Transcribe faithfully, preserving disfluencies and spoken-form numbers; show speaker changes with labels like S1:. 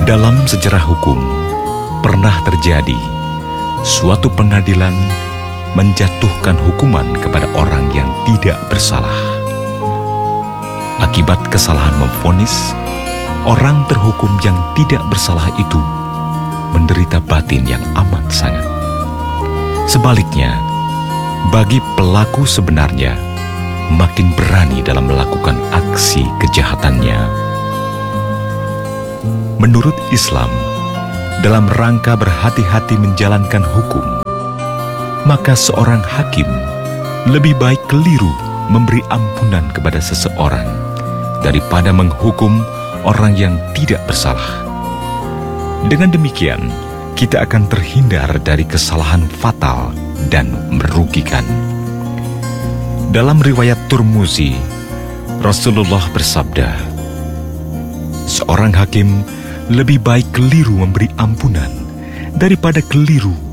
S1: Dalam sejarah hukum, pernah terjadi suatu pengadilan menjatuhkan hukuman kepada orang yang tidak bersalah. Akibat kesalahan memvonis, orang terhukum yang tidak bersalah itu menderita batin yang amat sangat. Sebaliknya, bagi pelaku sebenarnya makin berani dalam melakukan aksi kejahatannya. Menurut Islam, dalam rangka berhati-hati menjalankan hukum, maka seorang hakim lebih baik keliru memberi ampunan kepada seseorang daripada menghukum orang yang tidak bersalah. Dengan demikian, kita akan terhindar dari kesalahan fatal dan merugikan. Dalam riwayat Tirmizi, Rasulullah bersabda, seorang hakim lebih baik keliru memberi ampunan daripada keliru